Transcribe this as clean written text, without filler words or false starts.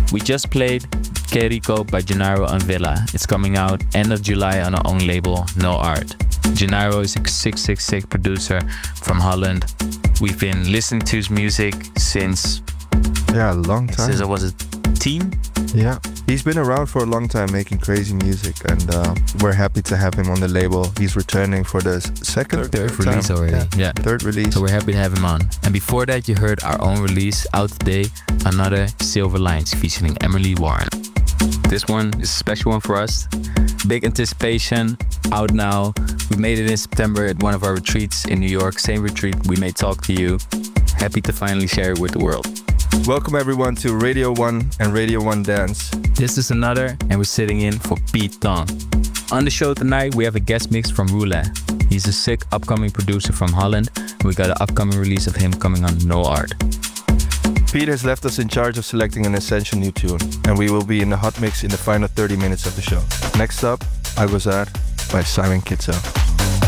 We just played Que Rico by Gennaro and Villa. It's coming out end of July on our own label, No Art. Gennaro is a 666 producer from Holland. We've been listening to his music since... Yeah, a long time. Since I was a teen. Yeah. He's been around for a long time making crazy music, and we're happy to have him on the label. He's returning for the third release already. Yeah. Third release. So we're happy to have him on. And before that, you heard our own release out today, another Silver Lines featuring Emily Warren. This one is a special one for us. Big anticipation, out now. We made it in September at one of our retreats in New York. Same retreat, we may talk to you. Happy to finally share it with the world. Welcome everyone to Radio 1 and Radio 1 Dance. This is another, and we're sitting in for Pete Tong. On the show tonight, we have a guest mix from Roulette. He's a sick upcoming producer from Holland. We got an upcoming release of him coming on No Art. Pete has left us in charge of selecting an essential new tune, and we will be in the hot mix in the final 30 minutes of the show. Next up, Agozar by Simon Kitzel.